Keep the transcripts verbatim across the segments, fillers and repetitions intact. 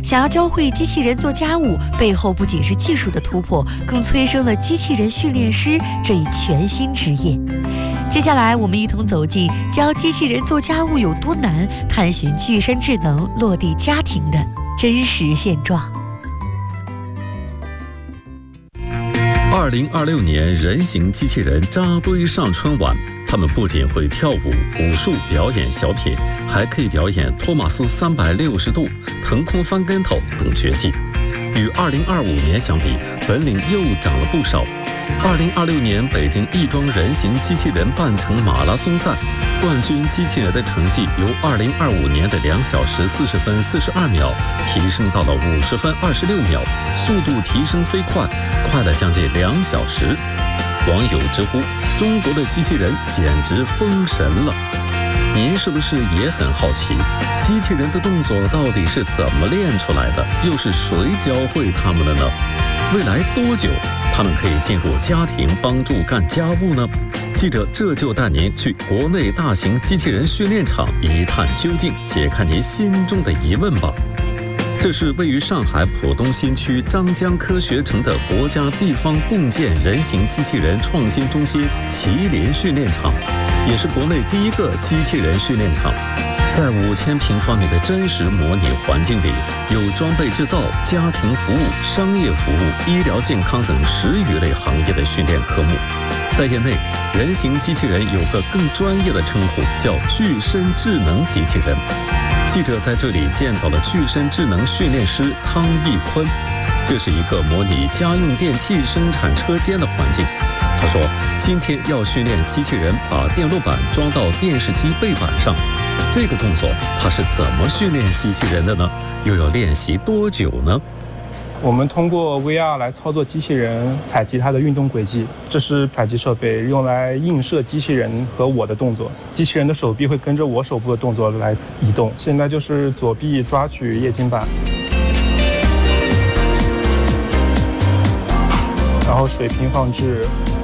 想要教会机器人做家务，背后不仅是技术的突破，更催生了机器人训练师这一全新职业。接下来，我们一同走进教机器人做家务有多难，探寻具身智能落地家庭的真实现状。 二零二六年，人形机器人扎堆上春晚。他们不仅会跳舞、武术、表演小品，还可以表演托马斯三百六十度、腾空翻跟头等绝技。与二零二五年相比，本领又长了不少。二零二六年北京亦庄人形机器人半程马拉松赛，冠军机器人的成绩由二零二五年的两小时四十分四十二秒提升到了五十分二十六秒，速度提升飞快，快了将近两小时。网友直呼：“中国的机器人简直封神了！”您是不是也很好奇，机器人的动作到底是怎么练出来的？又是谁教会他们的呢？未来多久他们可以进入家庭帮助干家务呢？记者这就带您去国内大型机器人训练场一探究竟，解开您心中的疑问吧。这是位于上海浦东新区张江科学城的国家地方共建人形机器人创新中心麒麟训练场，也是国内第一个机器人训练场。在五千平方米的真实模拟环境里，有装备制造、家庭服务、商业服务、医疗健康等十余类行业的训练科目。在业内，人形机器人有个更专业的称呼，叫具身智能机器人。记者在这里见到了具身智能训练师汤义坤，这是一个模拟家用电器生产车间的环境。他说，今天要训练机器人把电路板装到电视机背板上。这个动作他是怎么训练机器人的呢？又要练习多久呢？ 我们通过 V R 来操作机器人，采集它的运动轨迹。这是采集设备，用来映射机器人和我的动作。机器人的手臂会跟着我手部的动作来移动。现在就是左臂抓取液晶板，然后水平放置，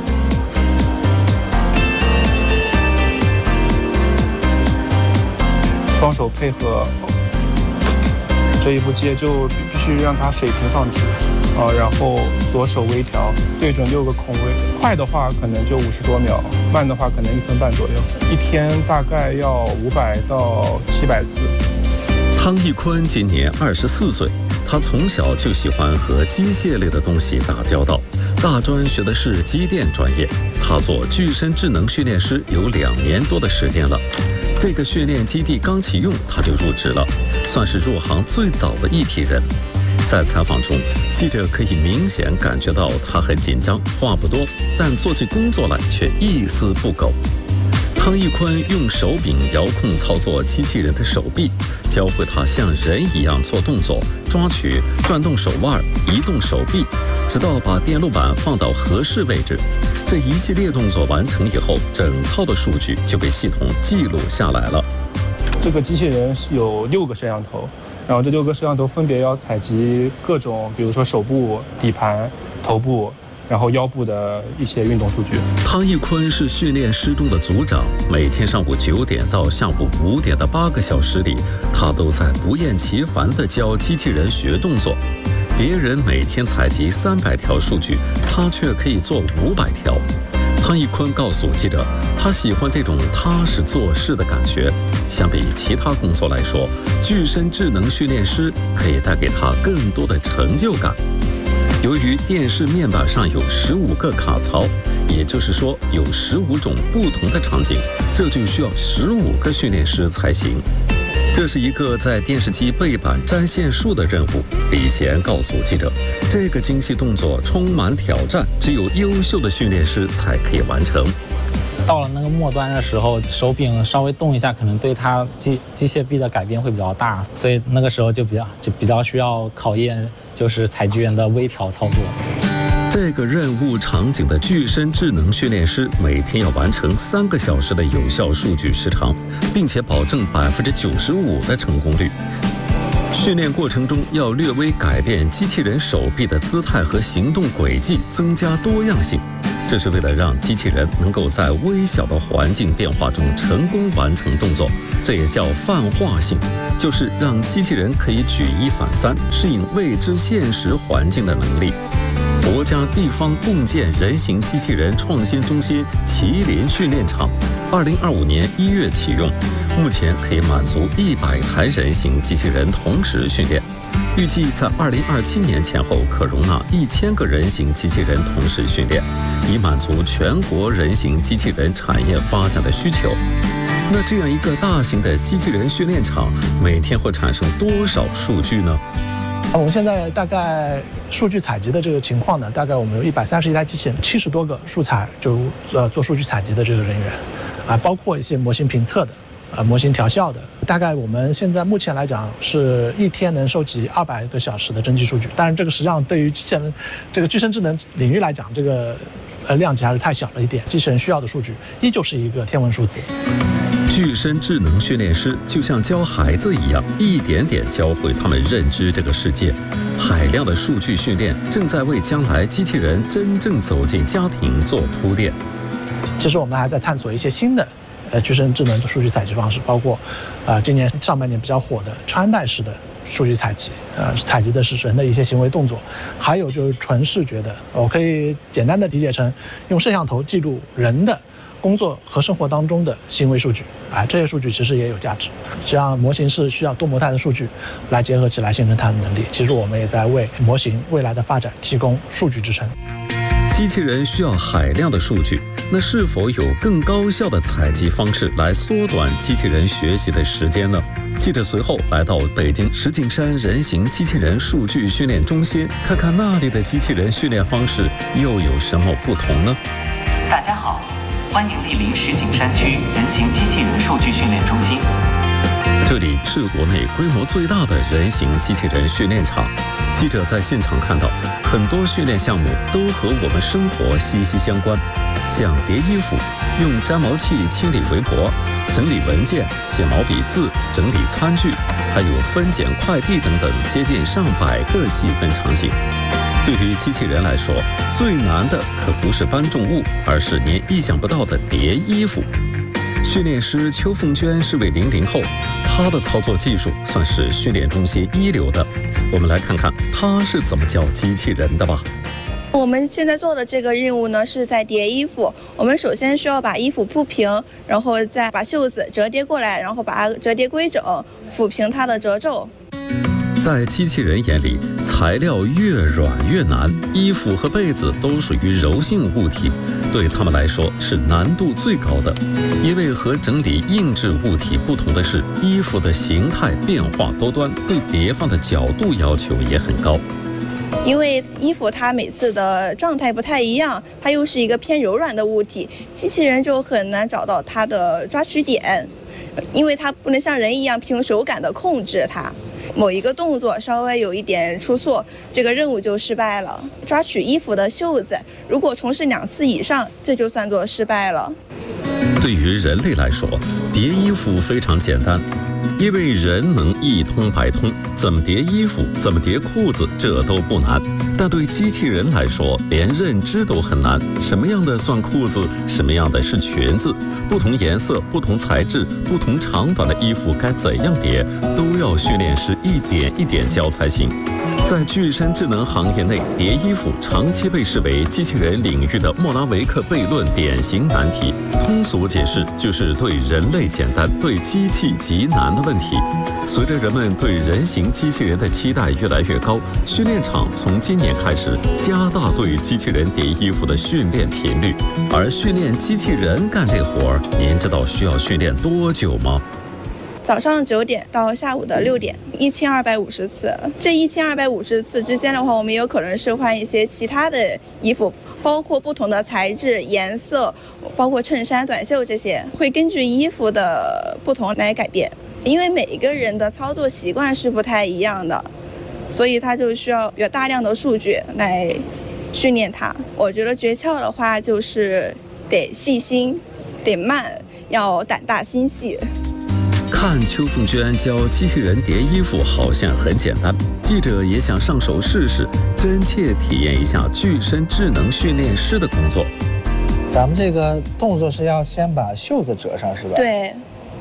双手配合。这一步接就必须让它水平放置，啊，然后左手微调，对准六个孔位。快的话可能就五十多秒，慢的话可能一分半左右。一天大概要五百到七百次。 汤义坤今年二十四岁，他从小就喜欢和机械类的东西打交道。大专学的是机电专业，他做具身智能训练师有两年多的时间了。这个训练基地刚启用，他就入职了，算是入行最早的一批人。在采访中，记者可以明显感觉到他很紧张，话不多，但做起工作来却一丝不苟。汤义坤用手柄遥控操作机器人的手臂，教会他像人一样做动作，抓取、转动手腕、移动手臂，直到把电路板放到合适位置。这一系列动作完成以后，整套的数据就被系统记录下来了。 这个机器人有六个摄像头，然后这六个摄像头分别要采集各种，比如说手部、底盘、头部，然后腰部的一些运动数据。 汤义坤是训练师中的组长，每天上午九点到下午五点的八个小时里，他都在不厌其烦地教机器人学动作。别人每天采集三百条数据，他却可以做五百条。汤义坤告诉记者，他喜欢这种踏实做事的感觉。相比其他工作来说，具身智能训练师可以带给他更多的成就感。由于电视面板上有十五个卡槽，也就是说有十五种不同的场景，这就需要十五个训练师才行。这是一个在电视机背板粘线术的任务。李贤告诉记者，这个精细动作充满挑战，只有优秀的训练师才可以完成。 到了那个末端的时候，手柄稍微动一下，可能对它机机械臂的改变会比较大，所以那个时候就比较就比较需要考验，就是采集员的微调操作。 这个任务场景的具身智能训练师每天要完成三个小时的有效数据时长，并且保证百分之九十五的成功率。训练过程中要略微改变机器人手臂的姿态和行动轨迹，增加多样性。 这是为了让机器人能够在微小的环境变化中成功完成动作，这也叫泛化性，就是让机器人可以举一反三，适应未知现实环境的能力。国家地方共建人形机器人创新中心麒麟训练场，二零二五年一月启用，目前可以满足一百台人形机器人同时训练。预计在二零二七年前后可容纳一千个人形机器人同时训练，以满足全国人形机器人产业发展的需求。那这样一个大型的机器人训练场，每天会产生多少数据呢？ 我们现在大概数据采集的这个情况呢，大概我们有一百三十一台机器人，七十多个数采就呃做数据采集的这个人员，啊，包括一些模型评测的。呃，模型调校的，大概我们现在目前来讲是一天能收集二百个小时的真机数据，但是这个实际上对于机器人这个具身智能领域来讲，这个呃量级还是太小了一点，机器人需要的数据依旧是一个天文数字。 具身智能训练师就像教孩子一样，一点点教会他们认知这个世界。海量的数据训练正在为将来机器人真正走进家庭做铺垫。 其实我们还在探索一些新的呃，具身智能的数据采集方式，包括，呃，今年上半年比较火的穿戴式的数据采集，呃，采集的是人的一些行为动作，还有就是纯视觉的，我可以简单的理解成用摄像头记录人的工作和生活当中的行为数据，啊，这些数据其实也有价值。实际上，模型是需要多模态的数据来结合起来形成它的能力。其实我们也在为模型未来的发展提供数据支撑。 机器人需要海量的数据，那是否有更高效的采集方式来缩短机器人学习的时间呢？记者随后来到北京石景山人形机器人数据训练中心，看看那里的机器人训练方式又有什么不同呢？ 大家好，欢迎莅临石景山区人形机器人数据训练中心。 这里是国内规模最大的人形机器人训练场。记者在现场看到，很多训练项目都和我们生活息息相关，像叠衣服、用粘毛器清理围脖、整理文件、写毛笔字、整理餐具，还有分拣快递等等，接近上百个细分场景。对于机器人来说，最难的可不是搬重物，而是您意想不到的叠衣服。训练师邱凤娟是位零零后，她的操作技术算是训练中心一流的。我们来看看她是怎么教机器人的吧。 我们现在做的这个任务呢，是在叠衣服。我们首先需要把衣服铺平，然后再把袖子折叠过来，然后把它折叠规整，抚平它的褶皱。 在机器人眼里，材料越软越难，衣服和被子都属于柔性物体，对他们来说是难度最高的。因为和整理硬质物体不同的是，衣服的形态变化多端，对叠放的角度要求也很高。 因为衣服它每次的状态不太一样，它又是一个偏柔软的物体，机器人就很难找到它的抓取点，因为它不能像人一样凭手感的控制它。某一个动作稍微有一点出错，这个任务就失败了。抓取衣服的袖子，如果重试两次以上，这就算作失败了。 对于人类来说，叠衣服非常简单，因为人能一通百通，怎么叠衣服，怎么叠裤子，这都不难。但对机器人来说，连认知都很难。什么样的算裤子？什么样的是裙子？不同颜色、不同材质、不同长短的衣服该怎样叠，都要训练师一点一点教才行。在具身智能行业内，叠衣服长期被视为机器人领域的莫拉维克悖论典型难题。通俗解释就是对人类简单，对机器极难的问题。随着人们对人形机器人的期待越来越高，训练场从今年开始加大对机器人叠衣服的训练频率。而训练机器人干这活儿，您知道需要训练多久吗？ 早上九点到下午的六点，一千二百五十次。这一千二百五十次之间的话，我们有可能是换一些其他的衣服，包括不同的材质、颜色，包括衬衫、短袖这些，会根据衣服的不同来改变。因为每一个人的操作习惯是不太一样的，所以它就需要比较大量的数据来训练它。我觉得诀窍的话，就是得细心，得慢，要胆大心细。 看邱凤娟教机器人叠衣服好像很简单，记者也想上手试试，真切体验一下具身智能训练师的工作。 咱们这个动作是要先把袖子折上，是吧？ 对。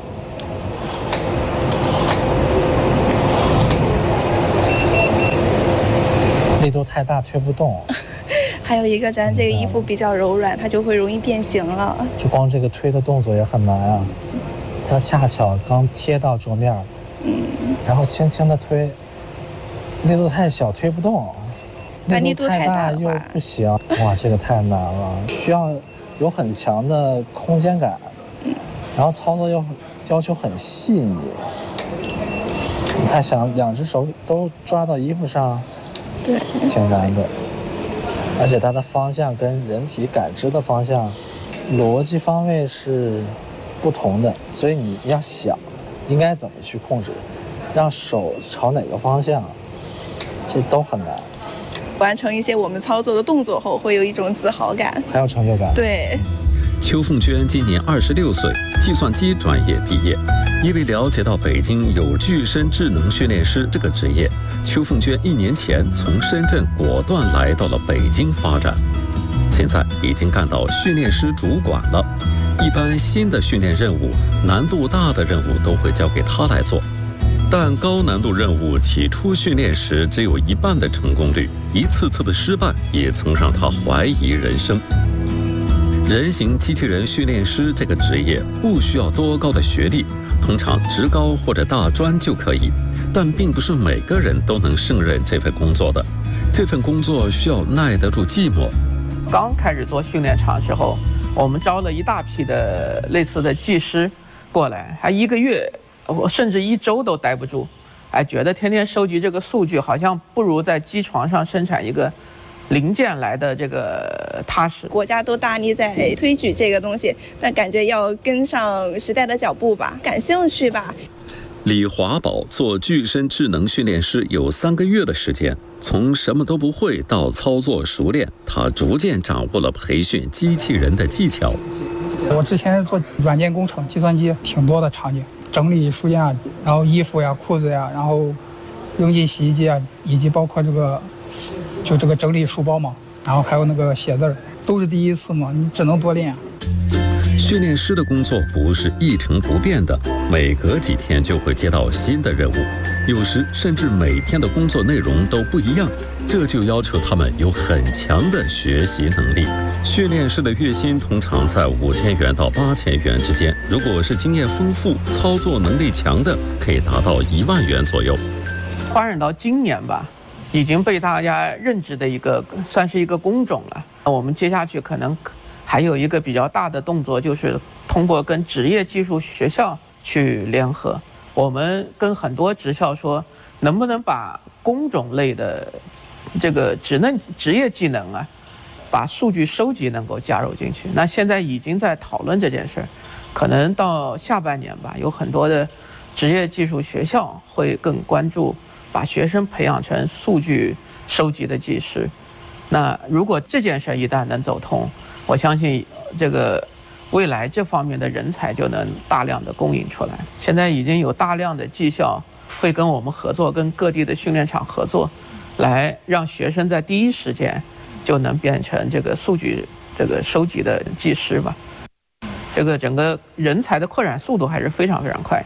力度太大推不动。 还有一个，咱这个衣服比较柔软，它就会容易变形了。 就光这个推的动作也很难啊，它恰巧刚贴到桌面，嗯，然后轻轻的推，力度太小推不动，力度太大又不行。哇，这个太难了，需要有很强的空间感，然后操作又要求很细腻。你看，想两只手都抓到衣服上， 对， 挺难的。而且它的方向跟人体感知的方向、逻辑方位是不同的，所以你要想应该怎么去控制，让手朝哪个方向，这都很难。 完成一些我们操作的动作后，会有一种自豪感， 还有成就感。 对。 邱凤娟今年二十六岁，计算机专业毕业。因为了解到北京有具身智能训练师这个职业，邱凤娟一年前从深圳果断来到了北京发展。现在已经干到训练师主管了。一般新的训练任务、难度大的任务都会交给她来做，但高难度任务起初训练时只有一半的成功率，一次次的失败也曾让她怀疑人生。人形机器人训练师这个职业不需要多高的学历，通常职高或者大专就可以，但并不是每个人都能胜任这份工作的。这份工作需要耐得住寂寞。 刚开始做训练场的时候，我们招了一大批的类似的技师过来，还一个月甚至一周都待不住，哎，觉得天天收集这个数据，好像不如在机床上生产一个零件来的这个踏实。 国家都大力在推举这个东西，但感觉要跟上时代的脚步吧，感兴趣吧。 李华宝做具身智能训练师有三个月的时间，从什么都不会到操作熟练，他逐渐掌握了培训机器人的技巧。 我之前做软件工程，计算机挺多的场景，整理书架，然后衣服呀、裤子呀，然后扔进洗衣机啊，以及包括这个就这个整理书包嘛，然后还有那个写字儿，都是第一次嘛，你只能多练。 训练师的工作不是一成不变的，每隔几天就会接到新的任务，有时甚至每天的工作内容都不一样，这就要求他们有很强的学习能力。训练师的月薪通常在五千元到八千元之间，如果是经验丰富、操作能力强的，可以达到一万元左右。 发展到今年吧，已经被大家认知的一个算是一个工种了。我们接下去可能还有一个比较大的动作，就是通过跟职业技术学校去联合，我们跟很多职校说，能不能把工种类的这个职能职业技能啊，把数据收集能够加入进去。那现在已经在讨论这件事儿，可能到下半年吧，有很多的职业技术学校会更关注把学生培养成数据收集的技师。那如果这件事一旦能走通，我相信这个未来这方面的人才就能大量的供应出来。现在已经有大量的技校会跟我们合作，跟各地的训练场合作，来让学生在第一时间就能变成这个数据这个收集的技师吧。这个整个人才的扩展速度还是非常非常快。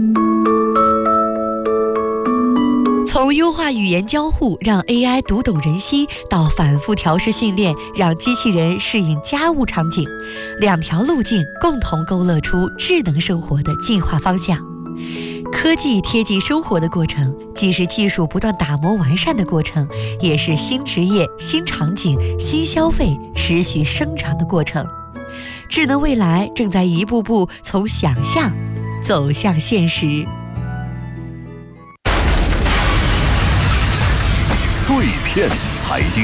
从优化语言交互让 A I 读懂人心，到反复调试训练让机器人适应家务场景，两条路径共同勾勒出智能生活的进化方向。科技贴近生活的过程，既是技术不断打磨完善的过程，也是新职业、新场景、新消费持续生长的过程。智能未来正在一步步从想象走向现实。 碎片财经，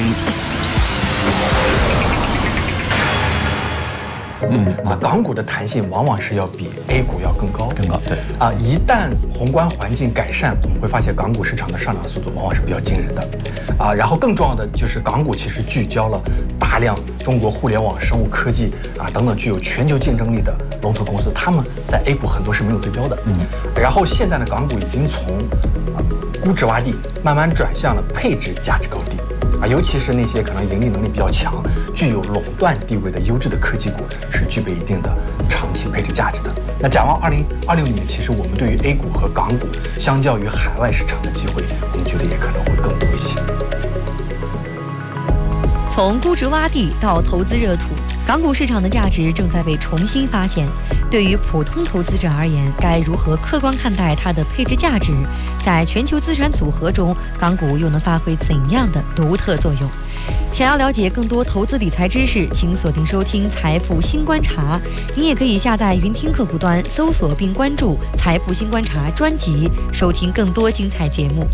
嗯啊，港股的弹性往往是要比 A 股要更高， 更高，对啊，一旦宏观环境改善，我们会发现港股市场的上涨速度往往是比较惊人的，啊，然后更重要的就是港股其实聚焦了大量中国互联网、生物科技啊等等具有全球竞争力的龙头公司，他们在 A 股很多是没有对标的，嗯，然后现在呢，港股已经从啊估值洼地慢慢转向了配置价值高地。 啊，尤其是那些可能盈利能力比较强、具有垄断地位的优质的科技股，是具备一定的长期配置价值的。那展望二零二六年，其实我们对于 A 股和港股，相较于海外市场的机会，我们觉得也可能会更多一些。 从估值洼地到投资热土，港股市场的价值正在被重新发现。对于普通投资者而言，该如何客观看待它的配置价值？在全球资产组合中，港股又能发挥怎样的独特作用？想要了解更多投资理财知识，请锁定收听《财富新观察》。您也可以下载云听客户端，搜索并关注《财富新观察》专辑，收听更多精彩节目。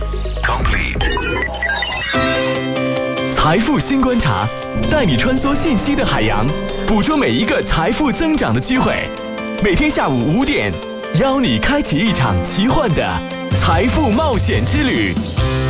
财富新观察，带你穿梭信息的海洋，捕捉每一个财富增长的机会。每天下午五点，邀你开启一场奇幻的财富冒险之旅。